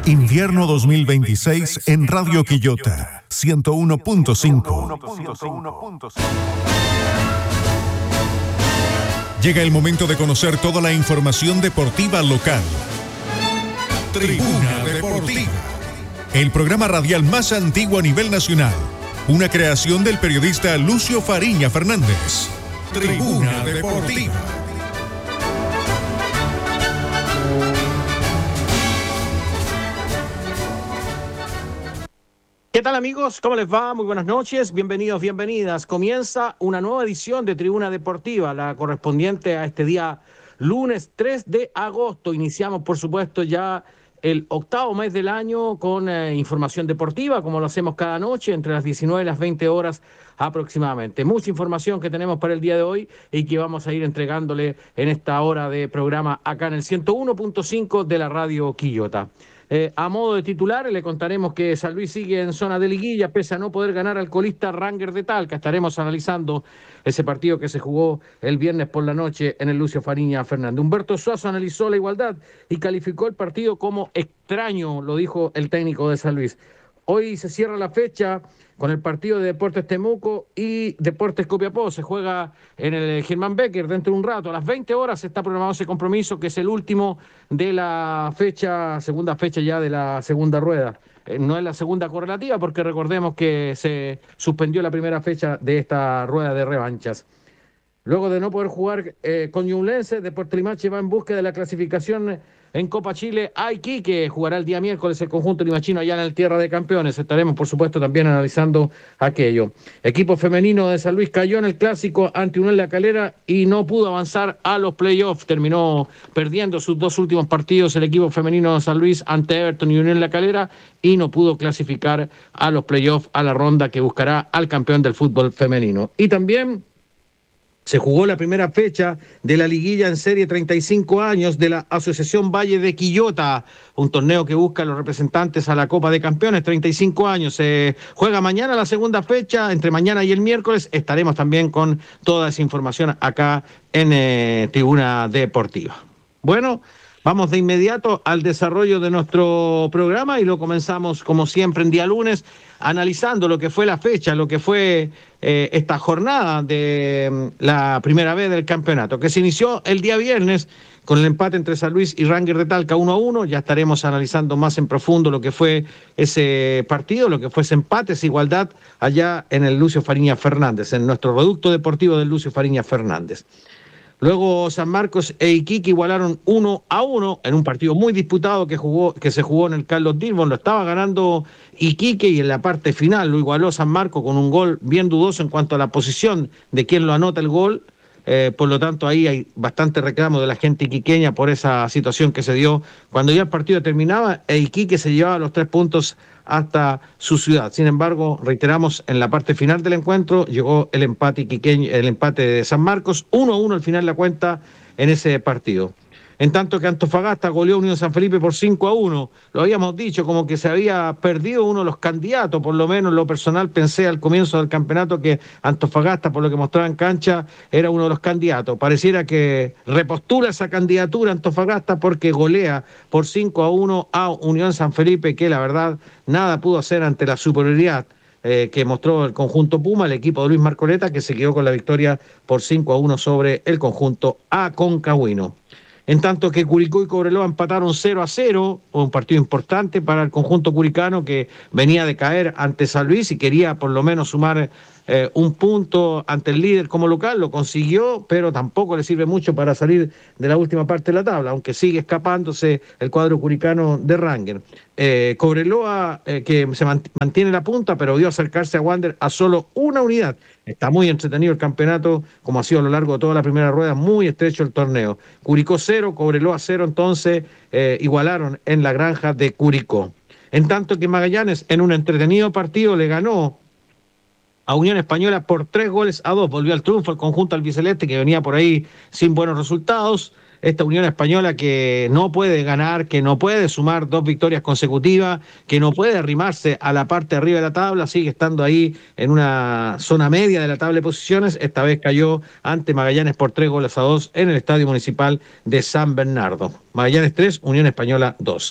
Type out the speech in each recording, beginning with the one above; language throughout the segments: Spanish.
Invierno 2026 en Radio Quillota 101.5. Llega el momento de conocer toda la información deportiva local. Tribuna Deportiva, el programa radial más antiguo a nivel nacional. Una creación del periodista Lucio Fariña Fernández. Tribuna Deportiva. ¿Qué tal, amigos? ¿Cómo les va? Muy buenas noches, bienvenidos, bienvenidas. Comienza una nueva edición de Tribuna Deportiva, la correspondiente a este día lunes 3 de agosto. Iniciamos, por supuesto, ya el octavo mes del año con información deportiva, como lo hacemos cada noche, entre las 19 y las 20 horas aproximadamente. Mucha información que tenemos para el día de hoy y que vamos a ir entregándole en esta hora de programa acá en el 101.5 de la Radio Quillota. A modo de titular, le contaremos que San Luis sigue en zona de liguilla, pese a no poder ganar al colista Rangers de Talca. Estaremos analizando ese partido que se jugó el viernes por la noche en el Lucio Fariña Fernández. Humberto Suazo analizó la igualdad y calificó el partido como extraño, lo dijo el técnico de San Luis. Hoy se cierra la fecha con el partido de Deportes Temuco y Deportes Copiapó. Se juega en el Germán Becker dentro de un rato. A las 20 horas está programado ese compromiso, que es el último de la fecha, segunda fecha ya de la segunda rueda. No es la segunda correlativa, porque recordemos que se suspendió la primera fecha de esta rueda de revanchas. Luego de no poder jugar con Ñublense, Deportes Limache va en busca de la clasificación en Copa Chile a Iquique. Jugará el día miércoles el conjunto limachino allá en el Tierra de Campeones. Estaremos, por supuesto, también analizando aquello. Equipo femenino de San Luis cayó en el clásico ante Unión La Calera y no pudo avanzar a los playoffs. Terminó perdiendo sus dos últimos partidos el equipo femenino de San Luis ante Everton y Unión La Calera y no pudo clasificar a los playoffs, a la ronda que buscará al campeón del fútbol femenino. Y también se jugó la primera fecha de la liguilla en serie 35 años de la Asociación Valle de Quillota, un torneo que busca a los representantes a la Copa de Campeones, 35 años. Se juega mañana la segunda fecha, entre mañana y el miércoles. Estaremos también con toda esa información acá en Tribuna Deportiva. Bueno, vamos de inmediato al desarrollo de nuestro programa y lo comenzamos, como siempre, en día lunes, analizando lo que fue la fecha, lo que fue esta jornada de la primera vez del campeonato, que se inició el día viernes con el empate entre San Luis y Rangers de Talca 1-1. Ya estaremos analizando más en profundo lo que fue ese partido, lo que fue ese empate, esa igualdad allá en el Lucio Fariña Fernández, en nuestro reducto deportivo del Lucio Fariña Fernández. Luego San Marcos e Iquique igualaron 1-1 en un partido muy disputado que se jugó en el Carlos Dilbon. Lo estaba ganando Iquique y en la parte final lo igualó San Marcos con un gol bien dudoso en cuanto a la posición de quien lo anota el gol. Por lo tanto, ahí hay bastante reclamo de la gente iquiqueña por esa situación que se dio cuando ya el partido terminaba e Iquique se llevaba los 3 puntos hasta su ciudad. Sin embargo, reiteramos, en la parte final del encuentro llegó el empate iquiqueño, el empate de San Marcos, 1-1 al final de la cuenta en ese partido. En tanto que Antofagasta goleó a Unión San Felipe por 5-1. Lo habíamos dicho, como que se había perdido uno de los candidatos, por lo menos en lo personal pensé al comienzo del campeonato que Antofagasta, por lo que mostraba en cancha, era uno de los candidatos. Pareciera que repostula esa candidatura Antofagasta porque golea por 5-1 a Unión San Felipe, que la verdad nada pudo hacer ante la superioridad que mostró el conjunto Puma, el equipo de Luis Marcoleta, que se quedó con la victoria por 5-1 sobre el conjunto Aconcagüino. En tanto que Curicó y Cobreloa empataron 0-0, un partido importante para el conjunto curicano que venía de caer ante San Luis y quería por lo menos sumar un punto ante el líder como local. Lo consiguió, pero tampoco le sirve mucho para salir de la última parte de la tabla, aunque sigue escapándose el cuadro curicano de Rangers. Cobreloa, que se mantiene la punta, pero vio acercarse a Wander a solo una unidad. Está muy entretenido el campeonato, como ha sido a lo largo de toda la primera rueda, muy estrecho el torneo. Curicó 0, Cobreloa 0, entonces igualaron en la granja de Curicó. En tanto que Magallanes, en un entretenido partido, le ganó a Unión Española por 3-2. Volvió al triunfo el conjunto albiceleste, que venía por ahí sin buenos resultados. Esta Unión Española que no puede ganar, que no puede sumar 2 victorias consecutivas, que no puede arrimarse a la parte de arriba de la tabla, sigue estando ahí en una zona media de la tabla de posiciones. Esta vez cayó ante Magallanes por 3-2 en el Estadio Municipal de San Bernardo. Magallanes 3, Unión Española 2.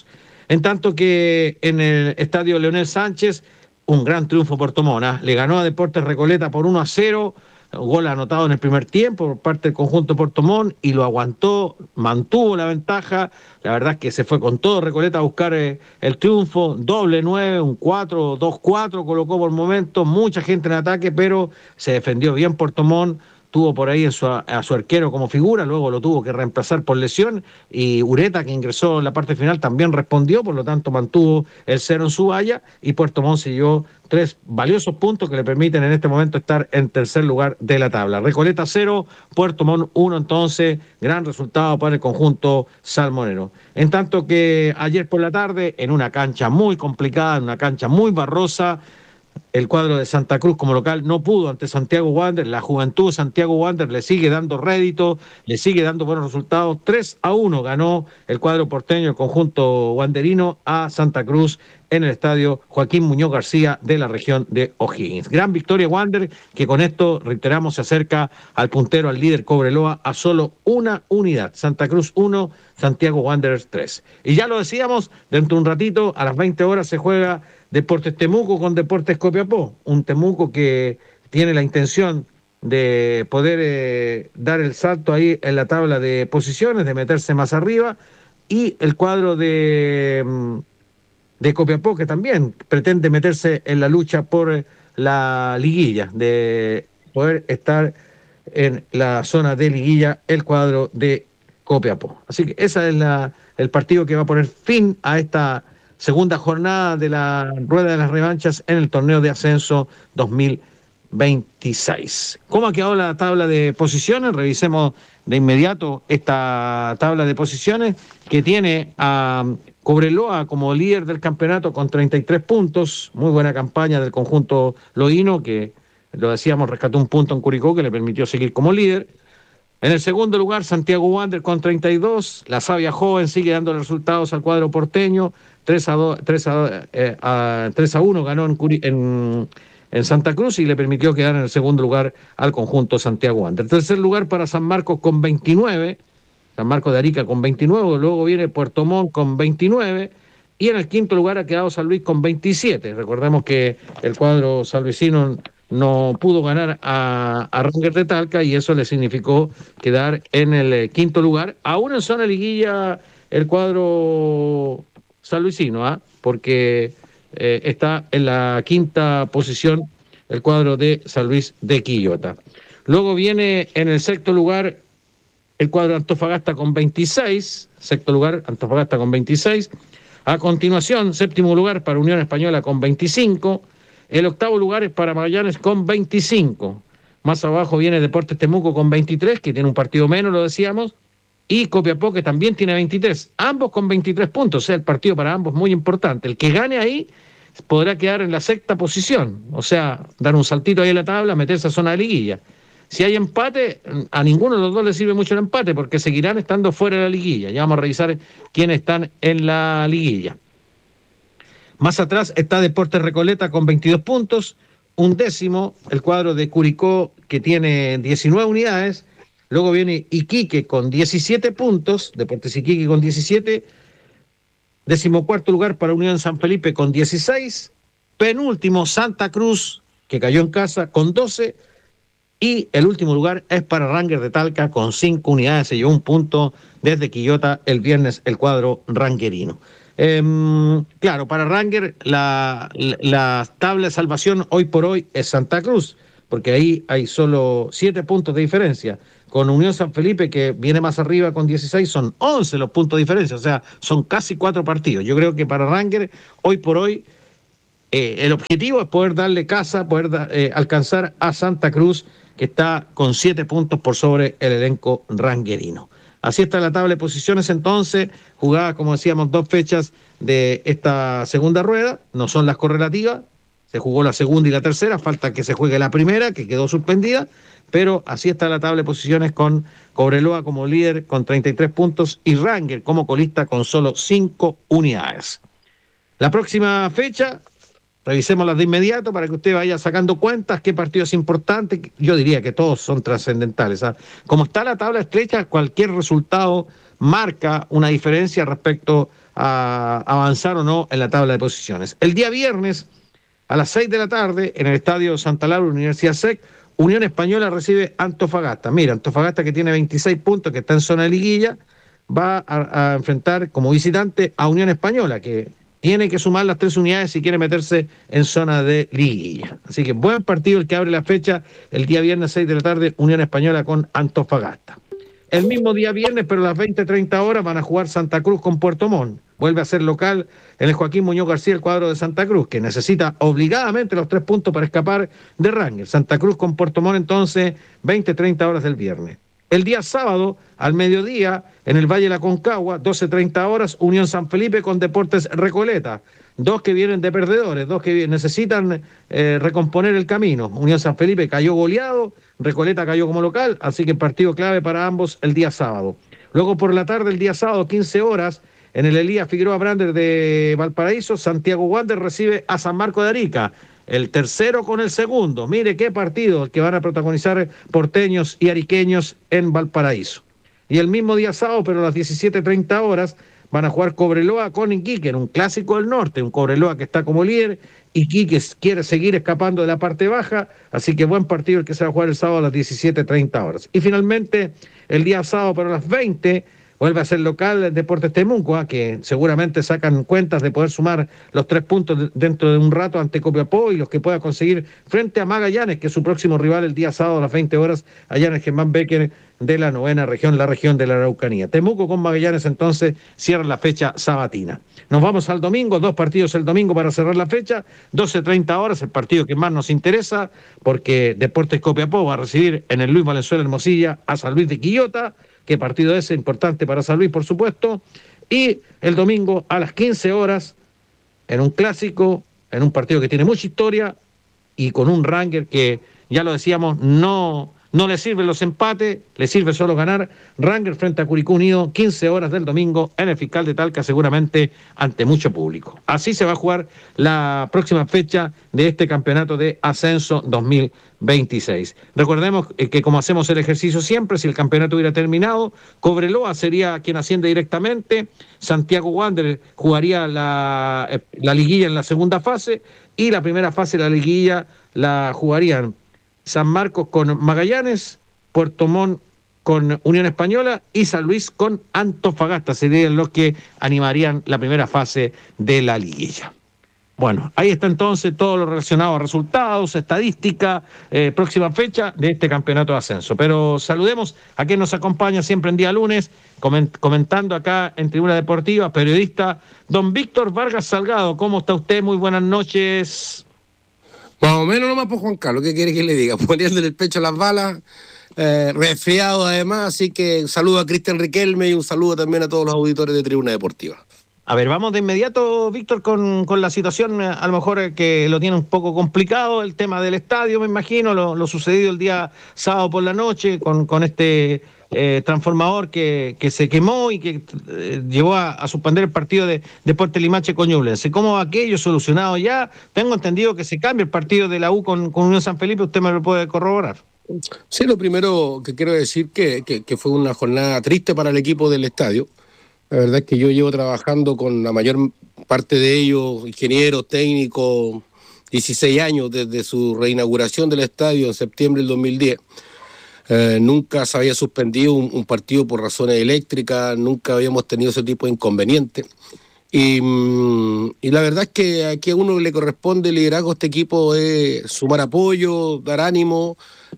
En tanto que en el estadio Leonel Sánchez, un gran triunfo Puerto Montt. Le ganó a Deportes Recoleta por 1-0, gol anotado en el primer tiempo por parte del conjunto Puerto Montt y lo aguantó, mantuvo la ventaja. La verdad es que se fue con todo Recoleta a buscar el triunfo, doble 9, un 4-2-4, colocó por momentos, mucha gente en ataque, pero se defendió bien Puerto Montt. Tuvo por ahí a su arquero como figura, luego lo tuvo que reemplazar por lesión, y Ureta, que ingresó en la parte final, también respondió, por lo tanto mantuvo el 0 en su valla, y Puerto Montt se llevó 3 valiosos puntos que le permiten en este momento estar en tercer lugar de la tabla. Recoleta 0, Puerto Montt 1, entonces gran resultado para el conjunto salmonero. En tanto que ayer por la tarde, en una cancha muy complicada, en una cancha muy barrosa, el cuadro de Santa Cruz como local no pudo ante Santiago Wanderers. La juventud de Santiago Wanderers le sigue dando rédito, le sigue dando buenos resultados. 3-1 ganó el cuadro porteño, el conjunto wanderino, a Santa Cruz en el estadio Joaquín Muñoz García de la región de O'Higgins. Gran victoria Wanderers, que con esto, reiteramos, se acerca al puntero, al líder Cobreloa, a solo una unidad. Santa Cruz 1, Santiago Wanderers 3. Y ya lo decíamos, dentro de un ratito, a las 20 horas se juega Deportes Temuco con Deportes Copiapó, un Temuco que tiene la intención de poder dar el salto ahí en la tabla de posiciones, de meterse más arriba, y el cuadro de Copiapó, que también pretende meterse en la lucha por la liguilla, de poder estar en la zona de liguilla, el cuadro de Copiapó. Así que ese es el partido que va a poner fin a esta segunda jornada de la rueda de las revanchas en el torneo de ascenso 2026. ¿Cómo ha quedado la tabla de posiciones? Revisemos de inmediato esta tabla de posiciones, que tiene a Cobreloa como líder del campeonato con 33 puntos. Muy buena campaña del conjunto loíno, que lo decíamos, rescató un punto en Curicó que le permitió seguir como líder. En el segundo lugar, Santiago Wanderers con 32. La Savia Joven sigue dando resultados al cuadro porteño. 3-1 ganó en Santa Cruz y le permitió quedar en el segundo lugar al conjunto Santiago Wanderers. Tercer lugar para San Marcos con 29. San Marcos de Arica con 29. Luego viene Puerto Montt con 29. Y en el quinto lugar ha quedado San Luis con 27. Recordemos que el cuadro salvicino no pudo ganar a Rangers de Talca y eso le significó quedar en el quinto lugar. Aún en zona liguilla el cuadro salvicino, porque está en la quinta posición el cuadro de San Luis de Quillota. Luego viene en el sexto lugar el cuadro de Antofagasta con 26. Sexto lugar, Antofagasta con 26. A continuación, séptimo lugar para Unión Española con 25. El octavo lugar es para Magallanes con 25. Más abajo viene Deportes Temuco con 23, que tiene un partido menos, lo decíamos. Y Copiapó, que también tiene 23. Ambos con 23 puntos. O sea, el partido para ambos muy importante. El que gane ahí podrá quedar en la sexta posición. O sea, dar un saltito ahí en la tabla, meterse a zona de liguilla. Si hay empate, a ninguno de los dos le sirve mucho el empate, porque seguirán estando fuera de la liguilla. Ya vamos a revisar quiénes están en la liguilla. Más atrás está Deportes Recoleta con 22 puntos. Un décimo, el cuadro de Curicó, que tiene 19 unidades. Luego viene Iquique con 17 puntos. Deportes Iquique con 17. 14º lugar para Unión San Felipe con 16. Penúltimo, Santa Cruz, que cayó en casa, con 12. Y el último lugar es para Rangers de Talca con 5 unidades. Se llevó un punto desde Quillota el viernes el cuadro ranguerino. Claro, para Rangers la tabla de salvación hoy por hoy es Santa Cruz, porque ahí hay solo 7 puntos de diferencia. Con Unión San Felipe, que viene más arriba con 16, son 11 los puntos de diferencia, o sea, son casi 4 partidos. Yo creo que para Rangers, hoy por hoy, el objetivo es poder darle casa, poder alcanzar a Santa Cruz, que está con 7 puntos por sobre el elenco ranguerino. Así está la tabla de posiciones entonces, jugada, como decíamos, 2 fechas de esta segunda rueda, no son las correlativas, se jugó la segunda y la tercera, falta que se juegue la primera, que quedó suspendida, pero así está la tabla de posiciones con Cobreloa como líder con 33 puntos y Rangers como colista con solo 5 unidades. La próxima fecha, revisémoslas de inmediato para que usted vaya sacando cuentas, qué partido es importante. Yo diría que todos son trascendentales. Como está la tabla estrecha, cualquier resultado marca una diferencia respecto a avanzar o no en la tabla de posiciones. El día viernes, a las 6 de la tarde, en el Estadio Santa Laura, Universidad SEC, Unión Española recibe Antofagasta. Mira, Antofagasta, que tiene 26 puntos, que está en zona de liguilla, va a enfrentar como visitante a Unión Española, que tiene que sumar las 3 unidades si quiere meterse en zona de liguilla. Así que buen partido el que abre la fecha el día viernes 6 de la tarde, Unión Española con Antofagasta. El mismo día viernes, pero a las 20:30 horas, van a jugar Santa Cruz con Puerto Montt. Vuelve a ser local en el Joaquín Muñoz García, el cuadro de Santa Cruz, que necesita obligadamente los 3 puntos para escapar de Rangers. Santa Cruz con Puerto Montt, entonces, 20:30 horas del viernes. El día sábado, al mediodía, en el Valle de la Concagua, 12:30 horas, Unión San Felipe con Deportes Recoleta. 2 que vienen de perdedores, 2 que necesitan recomponer el camino. Unión San Felipe cayó goleado, Recoleta cayó como local, así que partido clave para ambos el día sábado. Luego por la tarde, el día sábado, 15 horas, en el Elías Figueroa Brander de Valparaíso, Santiago Wander recibe a San Marco de Arica. El tercero con el segundo. Mire qué partido el que van a protagonizar porteños y ariqueños en Valparaíso. Y el mismo día sábado, pero a las 17:30 horas, van a jugar Cobreloa con Iquique, en un clásico del norte, un Cobreloa que está como líder, Iquique quiere seguir escapando de la parte baja, así que buen partido el que se va a jugar el sábado a las 17:30 horas. Y finalmente, el día sábado, pero a las 20, vuelve a ser local Deportes Temuco, que seguramente sacan cuentas de poder sumar los 3 puntos dentro de un rato ante Copiapó y los que pueda conseguir frente a Magallanes, que es su próximo rival el día sábado a las 20 horas, allá en el Germán Becker de la 9ª región, la región de la Araucanía. Temuco con Magallanes entonces cierra la fecha sabatina. Nos vamos al domingo, 2 partidos el domingo para cerrar la fecha, 12:30 horas, el partido que más nos interesa, porque Deportes Copiapó va a recibir en el Luis Valenzuela Hermosilla a San Luis de Quillota. Qué partido ese, importante para San Luis, por supuesto. Y el domingo a las 15 horas, en un clásico, en un partido que tiene mucha historia y con un Ranger que, ya lo decíamos, no le sirven los empates, le sirve solo ganar. Ranger frente a Curicó Unido, 15 horas del domingo en el Fiscal de Talca, seguramente ante mucho público. Así se va a jugar la próxima fecha de este campeonato de ascenso 2026. Recordemos que como hacemos el ejercicio siempre, si el campeonato hubiera terminado, Cobreloa sería quien asciende directamente, Santiago Wanderers jugaría la liguilla en la segunda fase y la primera fase de la liguilla la jugarían San Marcos con Magallanes, Puerto Montt con Unión Española y San Luis con Antofagasta. Serían los que animarían la primera fase de la liguilla. Bueno, ahí está entonces todo lo relacionado a resultados, estadística, próxima fecha de este campeonato de ascenso. Pero saludemos a quien nos acompaña siempre en día lunes, comentando acá en Tribuna Deportiva, periodista don Víctor Vargas Salgado. ¿Cómo está usted? Muy buenas noches. Más o menos nomás por Juan Carlos, ¿qué quiere que le diga? Poniéndole el pecho a las balas, resfriado además, así que un saludo a Cristian Riquelme y un saludo también a todos los auditores de Tribuna Deportiva. A ver, vamos de inmediato, Víctor, con la situación, a lo mejor que lo tiene un poco complicado, el tema del estadio, me imagino, lo sucedido el día sábado por la noche con este transformador que se quemó y que llevó a suspender el partido de Deportes Limache con Ñublense. ¿Cómo va aquello? ¿Solucionado ya? Tengo entendido que se cambia el partido de la U con Unión San Felipe, ¿usted me lo puede corroborar? Sí, lo primero que quiero decir que fue una jornada triste para el equipo del estadio. La verdad es que yo llevo trabajando con la mayor parte de ellos, ingenieros, técnicos, 16 años desde su reinauguración del estadio en septiembre del 2010. Nunca se había suspendido un partido por razones eléctricas, nunca habíamos tenido ese tipo de inconvenientes. Y la verdad es que aquí a uno le corresponde el liderazgo a este equipo es sumar apoyo, dar ánimo.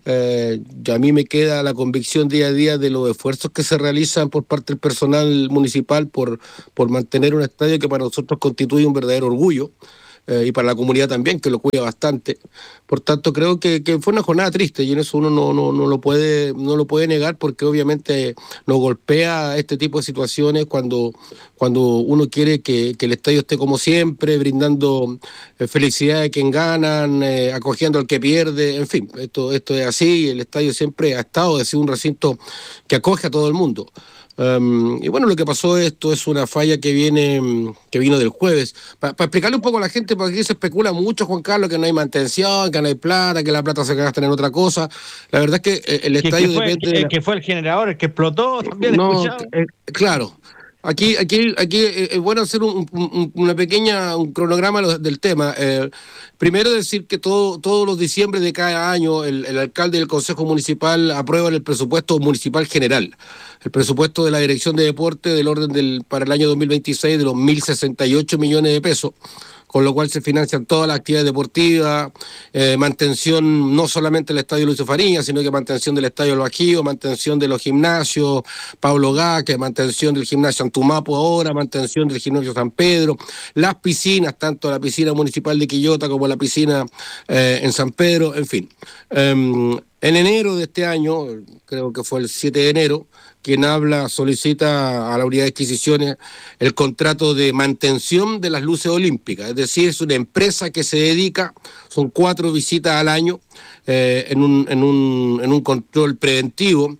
A mí me queda la convicción día a día de los esfuerzos que se realizan por parte del personal municipal por mantener un estadio que para nosotros constituye un verdadero orgullo. Y para la comunidad también, que lo cuida bastante. Por tanto, creo que fue una jornada triste y en eso uno no lo puede negar, porque obviamente nos golpea este tipo de situaciones cuando uno quiere que el estadio esté como siempre, brindando felicidad a quien ganan, acogiendo al que pierde, en fin, esto es así. El estadio siempre ha sido un recinto que acoge a todo el mundo. Y bueno, lo que pasó esto es una falla que vino del jueves. Para explicarle un poco a la gente, porque aquí se especula mucho, Juan Carlos, que no hay mantención, que no hay plata, que la plata se gasta en otra cosa. La verdad es que el estadio depende... Que fue el generador, el que explotó, también escuchado. Claro. Aquí es bueno hacer un cronograma del tema. Primero decir que todos los diciembre de cada año el alcalde y el Consejo Municipal aprueban el presupuesto municipal general. El presupuesto de la Dirección de Deporte del orden para el año 2026 de los 1.068 millones de pesos, con lo cual se financian todas las actividades deportivas, mantención no solamente del Estadio Lucio Fariña, sino que mantención del Estadio El Bajío, mantención de los gimnasios Pablo Gaque, mantención del gimnasio Antumapo ahora, mantención del gimnasio San Pedro, las piscinas, tanto la piscina municipal de Quillota como la piscina en San Pedro, en fin. En enero de este año, creo que fue el 7 de enero, quien solicita a la unidad de adquisiciones el contrato de mantención de las luces olímpicas, es decir, es una empresa que se dedica, son 4 visitas al año en un control preventivo,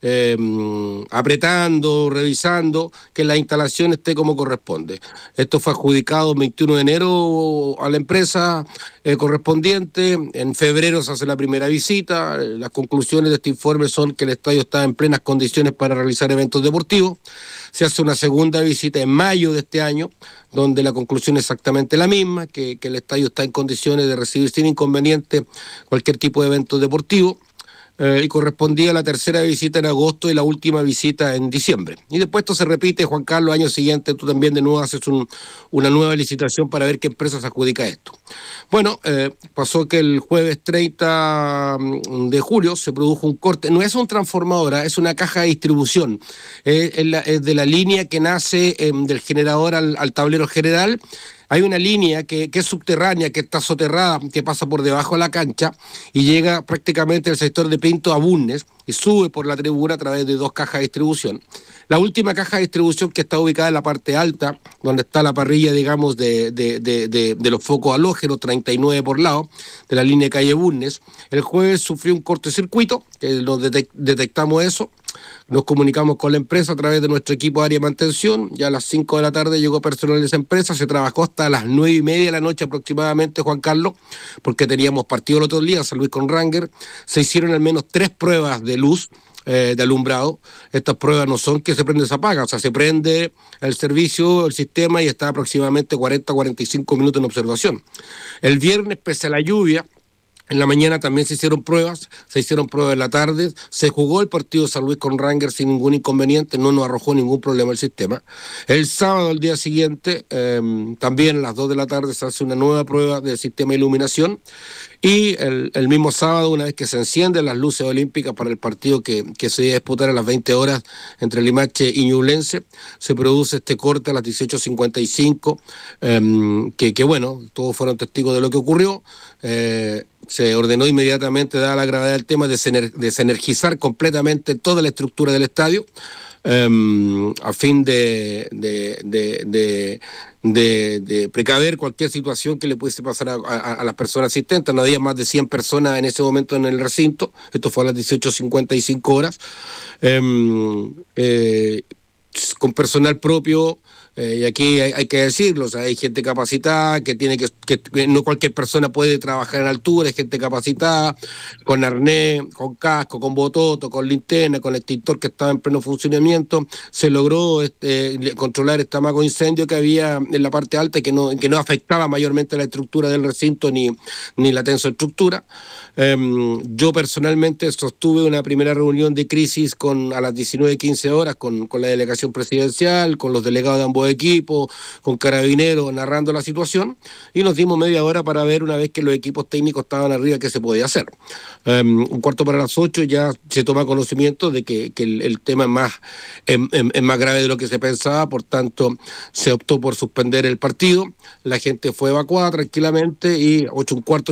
apretando, revisando que la instalación esté como corresponde. Esto fue adjudicado el 21 de enero a la empresa correspondiente. En febrero se hace la primera visita. Las conclusiones de este informe son que el estadio está en plenas condiciones para realizar eventos deportivos. Se hace una segunda visita en mayo de este año, donde la conclusión es exactamente la misma, que el estadio está en condiciones de recibir sin inconveniente cualquier tipo de evento deportivo. Y correspondía la tercera visita en agosto y la última visita en diciembre. Y después esto se repite, Juan Carlos, año siguiente tú también de nuevo haces una nueva licitación para ver qué empresa se adjudica esto. Bueno, pasó que el jueves 30 de julio se produjo un corte, no es un transformador, es una caja de distribución, es de la línea que nace del generador al tablero general. Hay una línea que es subterránea, que está soterrada, que pasa por debajo de la cancha y llega prácticamente al sector de Pinto a Bulnes y sube por la tribuna a través de 2 cajas de distribución. La última caja de distribución, que está ubicada en la parte alta, donde está la parrilla, digamos, de los focos halógenos, 39 por lado, de la línea de calle Bulnes, el jueves sufrió un cortocircuito, que nos detectamos eso. Nos comunicamos con la empresa a través de nuestro equipo de área de mantención. Ya a las 5 de la tarde llegó personal de esa empresa. Se trabajó hasta las 9:30 de la noche aproximadamente, Juan Carlos, porque teníamos partido el otro día, San Luis con Ranger. Se hicieron al menos 3 pruebas de luz, de alumbrado. Estas pruebas no son que se prende y se apaga, o sea, se prende el servicio, el sistema, y está aproximadamente 40-45 minutos en observación. El viernes, pese a la lluvia, en la mañana también se hicieron pruebas en la tarde, se jugó el partido de San Luis con Ranger sin ningún inconveniente, no nos arrojó ningún problema el sistema. El sábado, al día siguiente, también a las 2 de la tarde se hace una nueva prueba del sistema de iluminación, y el mismo sábado, una vez que se encienden las luces olímpicas para el partido que se iba a disputar a las 20 horas entre Limache y Ñublense, se produce este corte a las 18:55, que bueno, todos fueron testigos de lo que ocurrió. Se ordenó inmediatamente, dada la gravedad del tema, desenergizar completamente toda la estructura del estadio, a fin de precaver cualquier situación que le pudiese pasar a las personas asistentes. No había más de 100 personas en ese momento en el recinto. Esto fue a las 18:55 horas, con personal propio. Y aquí hay que decirlo, o sea, hay gente capacitada que tiene que no cualquier persona puede trabajar en altura, hay gente capacitada, con arnés, con casco, con bototo, con linterna, con extintor que estaba en pleno funcionamiento. Se logró controlar este amago incendio que había en la parte alta y que no afectaba mayormente la estructura del recinto ni la tensoestructura. Yo personalmente sostuve una primera reunión de crisis a las 19:15 horas con la delegación presidencial, con los delegados de ambos equipos, con Carabineros, narrando la situación, y nos dimos media hora para ver, una vez que los equipos técnicos estaban arriba, qué se podía hacer. Un cuarto para las 8 ya se toma conocimiento de que el tema es más grave de lo que se pensaba, por tanto se optó por suspender el partido. La gente fue evacuada tranquilamente y 8:15